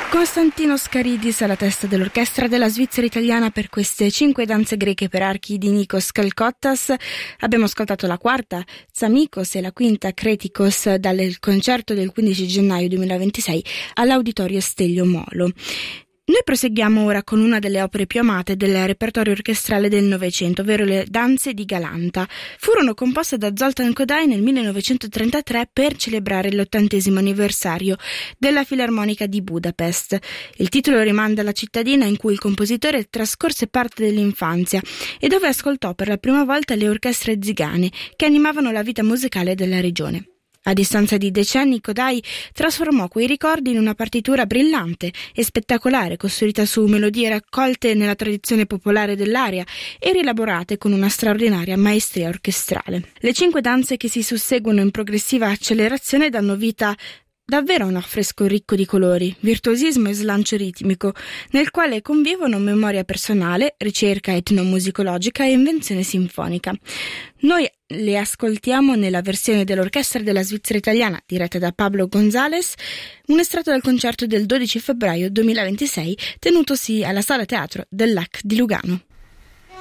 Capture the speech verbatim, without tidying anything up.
Costantino Scaridis alla testa dell'orchestra della Svizzera italiana per queste cinque danze greche per archi di Nikos Kalkottas. Abbiamo ascoltato la quarta, Tsamikos, e la quinta, Kretikos, dal concerto del quindici gennaio duemilaventisei all'Auditorio Stelio Molo. Noi proseguiamo ora con una delle opere più amate del repertorio orchestrale del Novecento, ovvero le danze di Galanta. Furono composte da Zoltán Kodály nel millenovecentotrentatré per celebrare l'ottantesimo anniversario della Filarmonica di Budapest. Il titolo rimanda alla cittadina in cui il compositore trascorse parte dell'infanzia e dove ascoltò per la prima volta le orchestre zigane che animavano la vita musicale della regione. A distanza di decenni, Kodály trasformò quei ricordi in una partitura brillante e spettacolare, costruita su melodie raccolte nella tradizione popolare dell'area e rielaborate con una straordinaria maestria orchestrale. Le cinque danze che si susseguono in progressiva accelerazione danno vita davvero un affresco ricco di colori, virtuosismo e slancio ritmico, nel quale convivono memoria personale, ricerca etnomusicologica e invenzione sinfonica. Noi le ascoltiamo nella versione dell'orchestra della Svizzera italiana, diretta da Pablo González, un estratto dal concerto del dodici febbraio duemilaventisei, tenutosi alla Sala Teatro del Lac di Lugano.